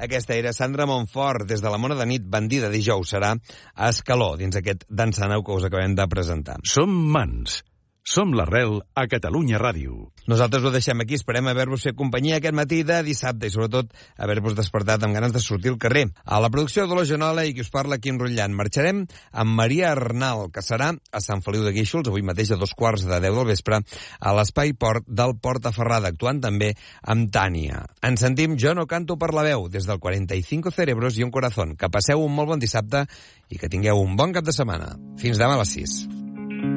Aquesta era Sandra Montfort, des de la Mona de Nit, bandida dijous, serà a Escaló, dins aquest Dansaneu que us acabem de presentar. Som Mans. Som l'Arrel a Catalunya Ràdio. Nosaltres ho deixem aquí, esperem haver-vos fet companyia aquest matí de dissabte i sobretot haver-vos despertat amb ganes de sortir al carrer. A la producció de l'Ojonola i qui us parla aquí enrotllant. Marxarem amb Maria Arnal, que serà a Sant Feliu de Guíxols, avui mateix a 2:15 del vespre, a l'Espai Port del Port a Ferrada, actuant també amb Tània. Ens sentim Jo no canto per la veu, des del 45 cerebros i un corazón. Que passeu un molt bon dissabte i que tingueu un bon cap de setmana. Fins demà a les 6.